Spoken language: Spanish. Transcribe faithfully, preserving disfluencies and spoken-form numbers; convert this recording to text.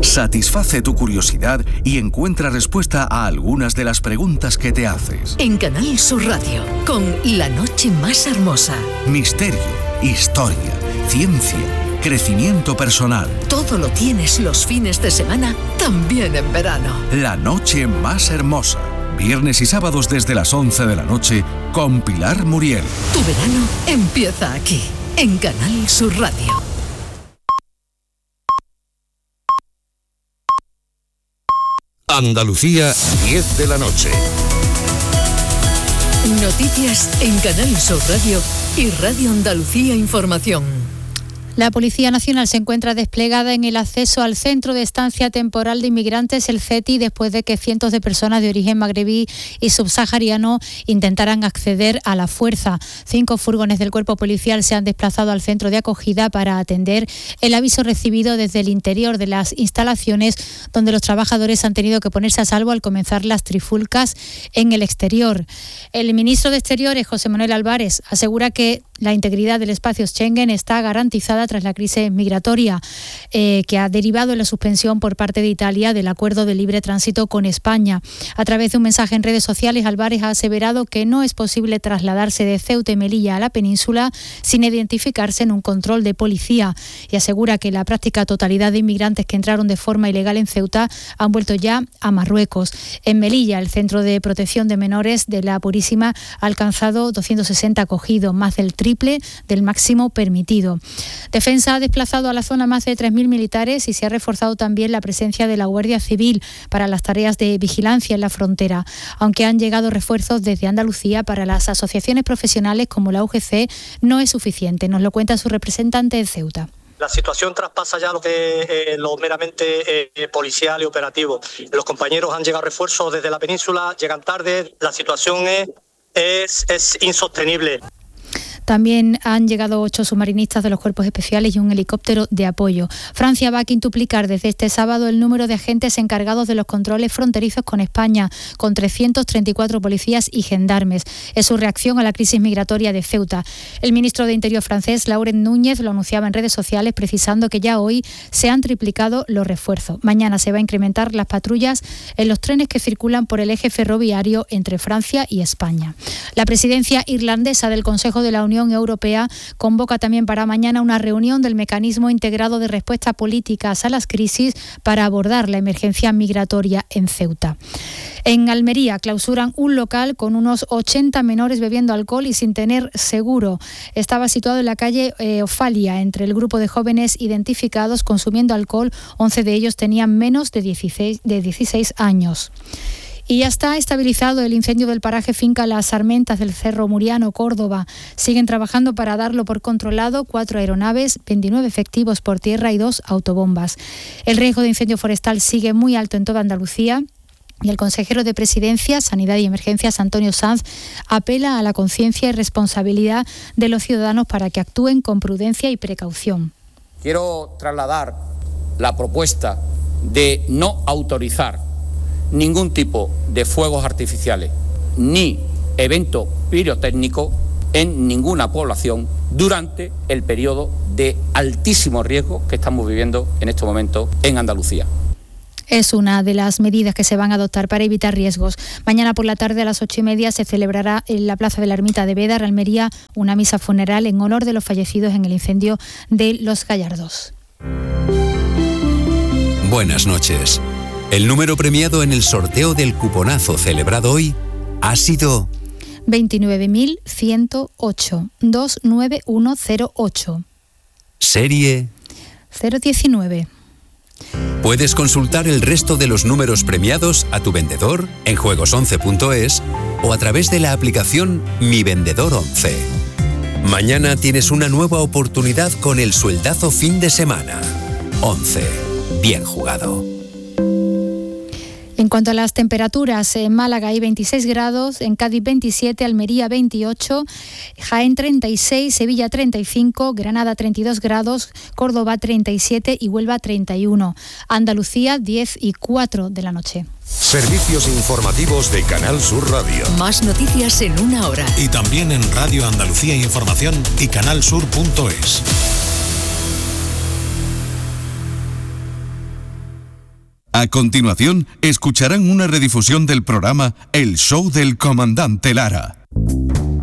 satisface tu curiosidad y encuentra respuesta a algunas de las preguntas que te haces. En Canal Sur Radio, con La Noche Más Hermosa. Misterio, historia, ciencia, crecimiento personal. Todo lo tienes los fines de semana, también en verano. La Noche Más Hermosa. Viernes y sábados desde las once de la noche con Pilar Muriel. Tu verano empieza aquí, en Canal Sur Radio. Andalucía, diez de la noche. Noticias en Canal Sur Radio y Radio Andalucía Información. La Policía Nacional se encuentra desplegada en el acceso al Centro de Estancia Temporal de Inmigrantes, el C E T I, después de que cientos de personas de origen magrebí y subsahariano intentaran acceder a la fuerza. Cinco furgones del cuerpo policial se han desplazado al centro de acogida para atender el aviso recibido desde el interior de las instalaciones, donde los trabajadores han tenido que ponerse a salvo al comenzar las trifulcas en el exterior. El ministro de Exteriores, José Manuel Álvarez, asegura que la integridad del espacio Schengen está garantizada tras la crisis migratoria eh, que ha derivado en la suspensión por parte de Italia del acuerdo de libre tránsito con España. A través de un mensaje en redes sociales, Álvarez ha aseverado que no es posible trasladarse de Ceuta y Melilla a la península sin identificarse en un control de policía, y asegura que la práctica totalidad de inmigrantes que entraron de forma ilegal en Ceuta han vuelto ya a Marruecos. En Melilla, el Centro de Protección de Menores de la Purísima ha alcanzado doscientos sesenta acogidos, más del triple del máximo permitido. Defensa ha desplazado a la zona más de tres mil militares y se ha reforzado también la presencia de la Guardia Civil para las tareas de vigilancia en la frontera, aunque han llegado refuerzos desde Andalucía para las asociaciones profesionales como la U G C, no es suficiente, nos lo cuenta su representante en Ceuta. La situación traspasa ya lo que es eh, lo meramente eh, policial y operativo. Los compañeros han llegado refuerzos desde la península, llegan tarde, la situación es, es, es insostenible. También han llegado ocho submarinistas de los cuerpos especiales y un helicóptero de apoyo. Francia va a quintuplicar desde este sábado el número de agentes encargados de los controles fronterizos con España, con trescientos treinta y cuatro policías y gendarmes. Es su reacción a la crisis migratoria de Ceuta. El ministro de Interior francés, Laurent Núñez, lo anunciaba en redes sociales, precisando que ya hoy se han triplicado los refuerzos. Mañana se va a incrementar las patrullas en los trenes que circulan por el eje ferroviario entre Francia y España. La presidencia irlandesa del Consejo de la Unión Europea convoca también para mañana una reunión del Mecanismo Integrado de Respuesta a Políticas a las Crisis para abordar la emergencia migratoria en Ceuta. En Almería clausuran un local con unos ochenta menores bebiendo alcohol y sin tener seguro. Estaba situado en la calle eh, Ofalia, entre el grupo de jóvenes identificados consumiendo alcohol. once de ellos tenían menos de dieciséis, de dieciséis años. Y ya está estabilizado el incendio del paraje Finca Las Armentas del Cerro Muriano, Córdoba. Siguen trabajando para darlo por controlado cuatro aeronaves, veintinueve efectivos por tierra y dos autobombas. El riesgo de incendio forestal sigue muy alto en toda Andalucía. Y el consejero de Presidencia, Sanidad y Emergencias, Antonio Sanz, apela a la conciencia y responsabilidad de los ciudadanos para que actúen con prudencia y precaución. Quiero trasladar la propuesta de no autorizar ningún tipo de fuegos artificiales ni evento pirotécnico en ninguna población durante el periodo de altísimo riesgo que estamos viviendo en este momento en Andalucía. Es una de las medidas que se van a adoptar para evitar riesgos. Mañana por la tarde a las ocho y media se celebrará en la Plaza de la Ermita de Bédar, Almería, una misa funeral en honor de los fallecidos en el incendio de Los Gallardos. Buenas noches. El número premiado en el sorteo del cuponazo celebrado hoy ha sido veintinueve mil ciento ocho, dos nueve uno cero ocho. Serie cero diecinueve. Puedes consultar el resto de los números premiados a tu vendedor en juegos once punto es o a través de la aplicación Mi Vendedor once. Mañana tienes una nueva oportunidad con el sueldazo fin de semana. once. Bien jugado. En cuanto a las temperaturas, en Málaga hay veintiséis grados, en Cádiz veintisiete, Almería veintiocho, Jaén treinta y seis, Sevilla treinta y cinco, Granada treinta y dos grados, Córdoba treinta y siete y Huelva treinta y uno. Andalucía diez y cuatro de la noche. Servicios informativos de Canal Sur Radio. Más noticias en una hora. Y también en Radio Andalucía Información y canal sur punto es. A continuación, escucharán una redifusión del programa El Show del Comandante Lara.